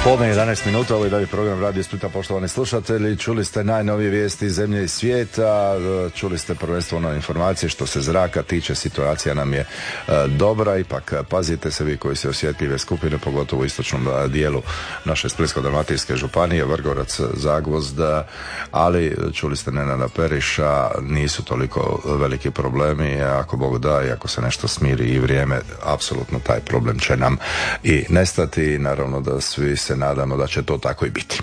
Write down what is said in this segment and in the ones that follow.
Podne 11 minuta, ovo je dalje program Radio Splita, poštovani slušatelji. Čuli ste najnovije vijesti iz zemlje i svijeta, čuli ste prvenstveno informacije što se zraka tiče, situacija nam je dobra, ipak pazite se vi koji se osjetljive skupine, pogotovo u istočnom dijelu naše Splitsko-dalmatinske županije, Vrgorac, Zagvozd, ali čuli ste Nenada Periša, nisu toliko veliki problemi, ako Bog da i ako se nešto smiri i vrijeme, apsolutno taj problem će nam i nestati, naravno da svi se nadamo da će to tako i biti.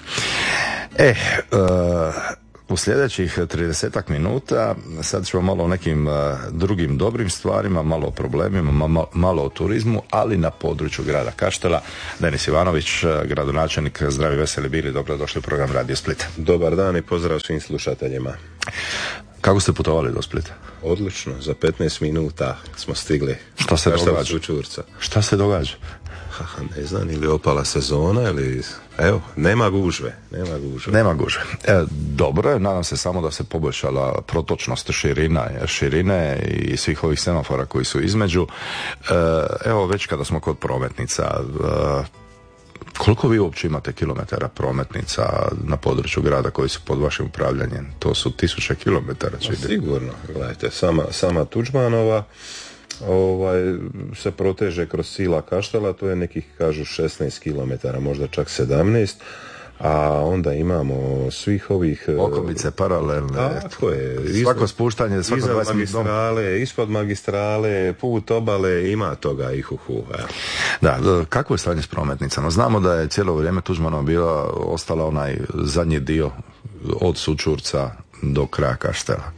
U sljedećih 30 minuta sad ćemo malo o nekim drugim dobrim stvarima, malo o problemima, malo o turizmu, ali na području grada Kaštela. Denis Ivanović, gradonačelnik, zdravi, veseli bili, dobrodošli u program Radio Split. Dobar dan i pozdrav svim slušateljima. Kako ste putovali do Splita? Odlično, za 15 minuta smo stigli. Šta se događa? Šta se događa? Ne znam, ili opala sezona, ili... Evo, nema gužve. Dobro je, nadam se samo da se poboljšala protočnost širine i svih ovih semafora koji su između. Evo, već kada smo kod prometnica, koliko vi uopće imate kilometara prometnica na području grada koji su pod vašim upravljanjem? To su 1000 kilometara. Sigurno, gledajte, sama Tuđmanova se proteže kroz Sila Kaštela, to je nekih, kažu, 16 km, možda čak 17, a onda imamo svih ovih... Okomice paralelne. Tako je. Svako spuštanje, svako 20 magistrale, ispod magistrale, put obale, ima toga i Da, kako je stanje s prometnicama? Znamo da je cijelo vrijeme Tuđmanova bila ostala onaj zadnji dio od Sučurca do kraja Kaštela.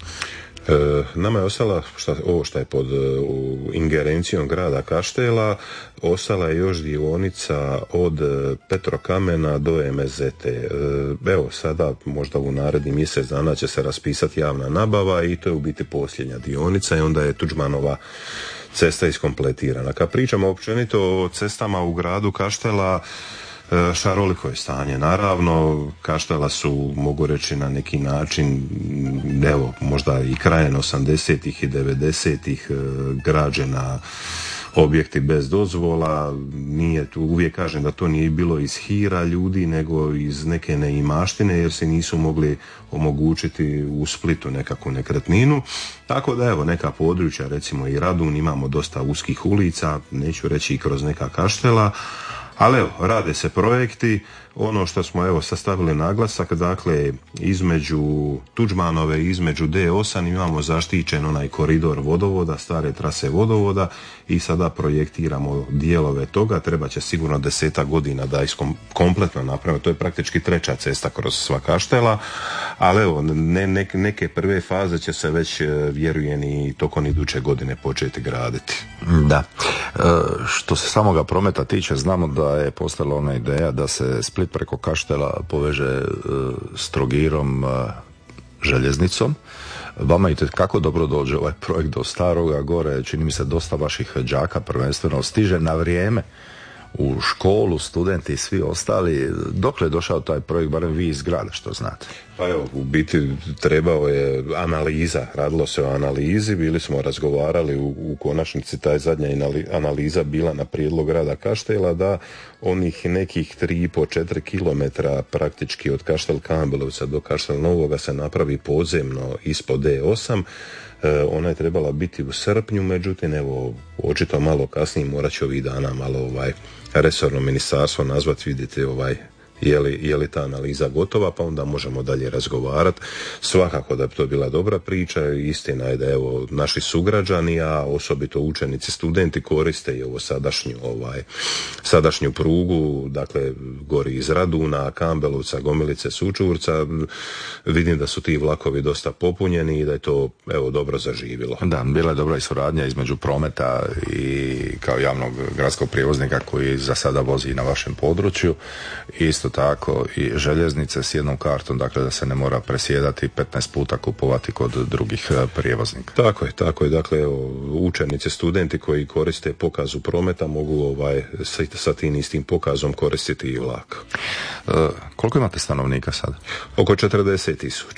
Nama je ostala, ovo što je pod ingerencijom grada Kaštela, ostala je još dionica od Petrokamena do Mezete. Evo, sada možda u naredni mjesec dana će se raspisati javna nabava i to je u biti posljednja dionica i onda je Tuđmanova cesta iskompletirana. Kad pričamo općenito o cestama u gradu Kaštela, šaroliko je stanje. Naravno, Kaštela su, mogu reći, na neki način, evo, možda i krajem 80-ih i 90-ih građena objekti bez dozvola. Nije tu, uvijek kažem da to nije bilo iz hira ljudi, nego iz neke neimaštine, jer se nisu mogli omogućiti u Splitu nekakvu nekretninu. Tako da, evo, neka područja, recimo i Radun, imamo dosta uskih ulica, neću reći i kroz neka Kaštela, ali evo, rade se projekti. Ono što smo evo sastavili naglasak, dakle, između Tuđmanove i između D8 imamo zaštićen onaj koridor vodovoda, stare trase vodovoda i sada projektiramo dijelove toga. Treba će sigurno 10 godina da kompletno napravimo. To je praktički 3. cesta kroz sva Kaštela, ali evo, neke prve faze će se već, vjerujem, i tokom iduće godine početi graditi. Da. Što se samoga prometa tiče, znamo da je postala ona ideja da se Split preko Kaštela poveže s Trogirom, željeznicom. Vama itekako dobro dođe ovaj projekt do Staroga gore, čini mi se dosta vaših đaka prvenstveno stiže na vrijeme u školu, studenti i svi ostali. Dokle je došao taj projekt, barem vi iz grada, što znate? Pa evo, u biti trebao je analiza, radilo se o analizi, bili smo razgovarali u konačnici, taj zadnja analiza bila na prijedlog grada Kaštela da onih nekih 3,5-4 km praktički od Kaštel Kambelovca do Kaštel Novoga se napravi podzemno ispod D8. Ona je trebala biti u srpnju, međutim, evo, očito malo kasnije morat će ovih dana malo resorno ministarstvo nazvati, vidite je li ta analiza gotova, pa onda možemo dalje razgovarati. Svakako da bi to bila dobra priča. Istina je da evo naši sugrađani, a osobito učenici, studenti koriste i ovo sadašnju prugu, dakle gori iz Raduna, Kambelovca, Gomilice, Sučurca. Vidim da su ti vlakovi dosta popunjeni i da je to evo dobro zaživilo. Da, bila je dobra i suradnja između prometa i kao javnog gradskog prijevoznika koji za sada vozi na vašem području. Isto tako i željeznice s jednom kartom, dakle da se ne mora presjedati 15 puta kupovati kod drugih prijevoznika. Tako je, dakle učenici, studenti koji koriste pokazu prometa mogu sa tim istim pokazom koristiti i vlak. Koliko imate stanovnika sada? Oko 40.000.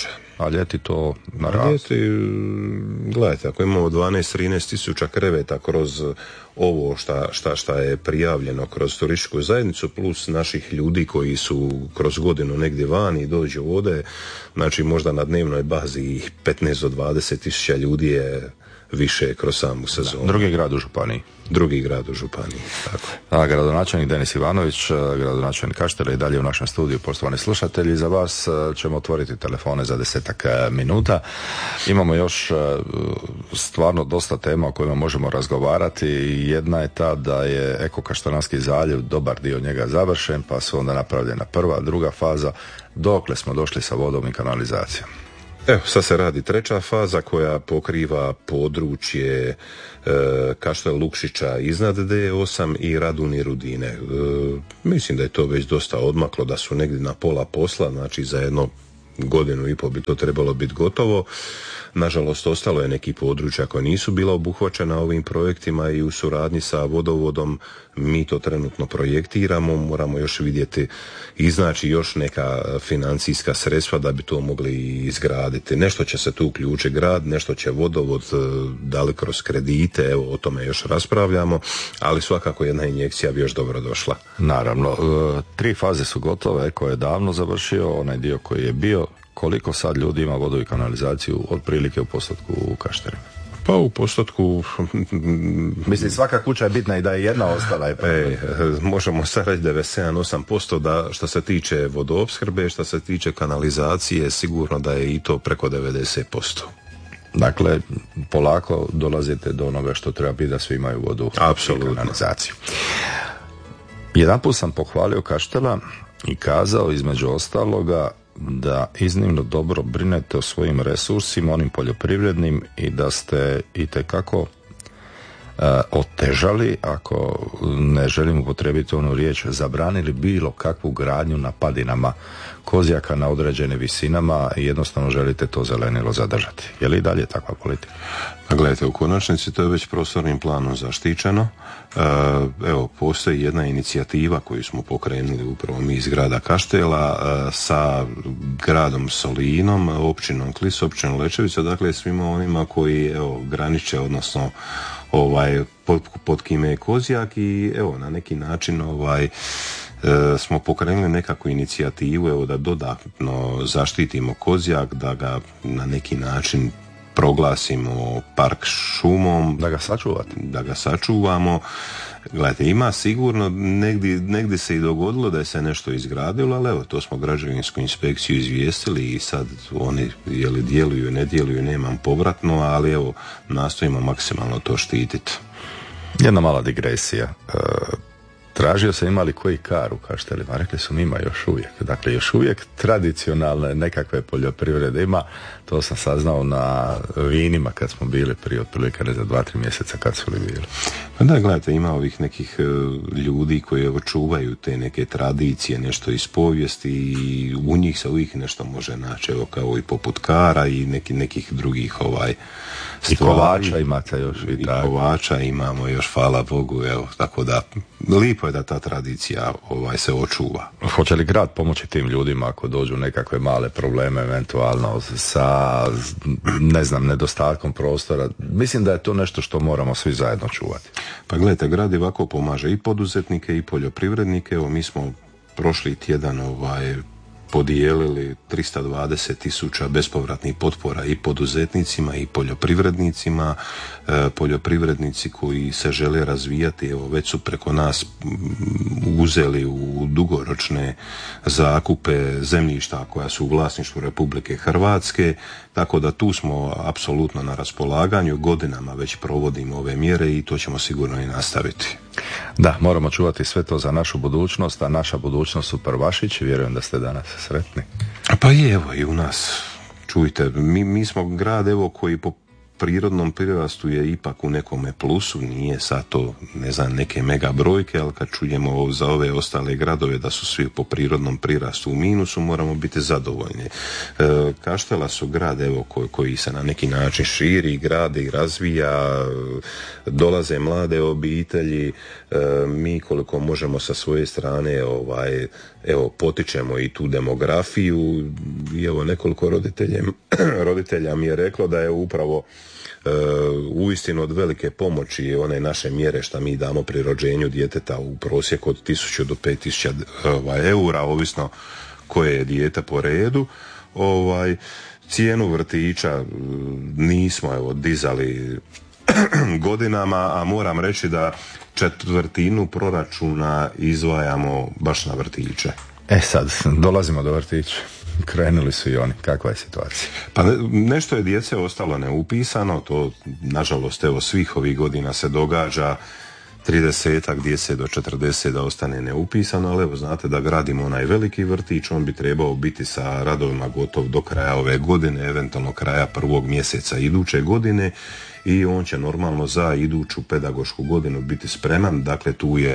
a ljeti to naraste. Ljeti, gledajte, ako imamo 12-13 tisuća kreveta kroz ovo šta je prijavljeno kroz turističku zajednicu, plus naših ljudi koji su kroz godinu negdje vani i dođu ovdje, znači možda na dnevnoj bazi 15 do 20 tisuća ljudi je više kroz samu sezonu. Drugi grad u županiji. Drugi grad u županiji, tako. A gradonačelnik Denis Ivanović, gradonačelnik Kaštela i dalje u našem studiju. Poštovani slušatelji, za vas ćemo otvoriti telefone za 10 minuta. Imamo još stvarno dosta tema o kojima možemo razgovarati. Jedna je ta da je Eko Kaštelanski zaljev, dobar dio njega završen, pa su onda napravljena prva, druga faza. Dokle smo došli sa vodom i kanalizacijom? Evo, sad se radi treća faza koja pokriva područje Kaštel Lukšića iznad D8 i Raduni Rudine. Mislim da je to već dosta odmaklo, da su negdje na pola posla, znači za jedno godinu i pol bi to trebalo biti gotovo. Nažalost, ostalo je neki područja koja nisu bila obuhvaćena ovim projektima i u suradnji sa vodovodom mi to trenutno projektiramo, moramo još vidjeti, iznaći još neka financijska sredstva da bi to mogli izgraditi. Nešto će se tu uključiti grad, nešto će vodovod, da li kroz kredite, evo o tome još raspravljamo, ali svakako jedna injekcija bi još dobro došla. Naravno, 3 faze su gotove, Eko je davno završio, onaj dio koji je bio. Koliko sad ljudi ima vodu i kanalizaciju otprilike u postotku u Kaštelima? Pa u postotku... Mislim, svaka kuća je bitna i da je jedna ostala. Možemo sad reći 97-8% da što se tiče vodoopskrbe, što se tiče kanalizacije, sigurno da je i to preko 90%. Dakle, polako dolazite do onoga što treba biti da svi imaju vodu i kanalizaciju. Jedanput sam pohvalio Kaštela i kazao između ostaloga da iznimno dobro brinete o svojim resursima, onim poljoprivrednim, i da ste itekako otežali, ako ne želim upotrijebiti onu riječ, zabranili bilo kakvu gradnju na padinama kozjaka na određenim visinama i jednostavno želite to zelenilo zadržati. Je li i dalje takva politika? Pa gledajte, u konačnici to je već prostornim planom zaštićeno. Evo, postoji jedna inicijativa koju smo pokrenuli upravo mi iz grada Kaštela sa gradom Solinom, općinom Klis, općinom Lečevica, dakle svima onima koji graniče, odnosno pod kime je kozjak, i evo na neki način smo pokrenuli nekakvu inicijativu da dodatno zaštitimo kozjak, da ga na neki način proglasimo park šumom, da ga sačuvamo. Gledajte, ima sigurno, negdje se i dogodilo da je se nešto izgradilo, ali evo, to smo građevinsku inspekciju izvijestili i sad oni je li djeluju, ne djeluju, nemam povratno, ali evo, nastojimo maksimalno to štititi. Jedna mala digresija. Tražio sam imali koji kar u Kaštelima, rekli su mi ima još uvijek. Dakle, još uvijek tradicionalne nekakve poljoprivrede ima, to sam saznao na vinima kad smo bili prije otprilike za 2-3 mjeseca kad su li bili. Pa da, gledajte, ima ovih nekih ljudi koji čuvaju te neke tradicije, nešto iz povijesti, i u njih se uvijek nešto može naći, evo kao i poput kara i nekih drugih stvari. I kovača imate još. I kovača imamo još, hvala Bogu, evo, tako da lipo je da ta tradicija se očuva. Hoće li grad pomoći tim ljudima ako dođu nekakve male probleme eventualno sa, ne znam, nedostatkom prostora? Mislim da je to nešto što moramo svi zajedno čuvati. Pa gledajte, grad ovako pomaže i poduzetnike i poljoprivrednike. Evo, mi smo prošli tjedan podijelili 320.000 bespovratnih potpora i poduzetnicima i poljoprivrednicima. Poljoprivrednici koji se žele razvijati, evo, već su preko nas uzeli u dugoročne zakupe zemljišta koja su u vlasništvu Republike Hrvatske, tako da tu smo apsolutno na raspolaganju, godinama već provodimo ove mjere i to ćemo sigurno i nastaviti. Da, moramo čuvati sve to za našu budućnost, a naša budućnost su prvašići, vjerujem da ste danas sretni. Pa je, evo i u nas, čujte, mi smo grad, evo, koji po prirodnom prirastu je ipak u nekome plusu, nije sad to, ne znam, neke mega brojke, ali kad čujemo za ove ostale gradove da su svi po prirodnom prirastu u minusu, moramo biti zadovoljni. Kaštela su grad, evo, koji se na neki način širi, gradi i razvija, dolaze mlade obitelji, mi koliko možemo sa svoje strane evo, potičemo i tu demografiju i evo nekoliko roditelja mi je reklo da je upravo uistinu od velike pomoći one naše mjere što mi damo pri rođenju djeteta u prosjeku od 1000 do 5000 eura, ovisno koje je dijete po redu. Cijenu vrtića nismo dizali godinama, a moram reći da 1/4 proračuna izdvajamo baš na vrtiće. Sad, dolazimo do vrtića. Krenuli su i oni. Kakva je situacija? Pa nešto je djece ostalo neupisano, to nažalost evo svih ovih godina se događa, 30-ak djece do 40 da ostane neupisano, ali evo znate da gradimo onaj veliki vrtić, on bi trebao biti sa radovima gotov do kraja ove godine, eventualno kraja 1. mjeseca iduće godine i on će normalno za iduću pedagošku godinu biti spreman, dakle tu je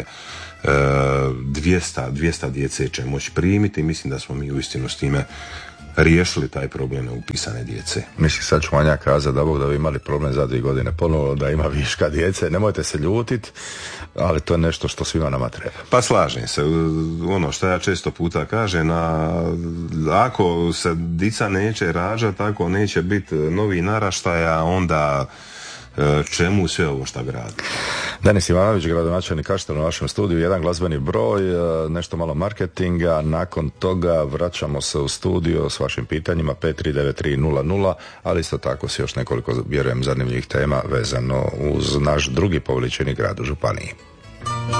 200 djece će moći primiti. Mislim da smo mi uistinu s time riješili taj problem neupisane djece. Mislim, sad ću vam ja kazati da Bog da bi imali problem za 2 godine ponovo da ima viška djece, nemojte se ljutiti, ali to je nešto što svima nama treba. Pa slažem se, ono što ja često puta kažem, ako se dica neće rađati, ako neće biti novi naraštaja, onda čemu sve ovo šta gradi? Denis Ivanović, gradonačelnik Kaštela, u našem studiju, jedan glazbeni broj, nešto malo marketinga, nakon toga vraćamo se u studio s vašim pitanjima 539300, ali isto tako s još nekoliko, vjerujem, zanimljivih tema vezano uz naš drugi po veličini grad u županiji.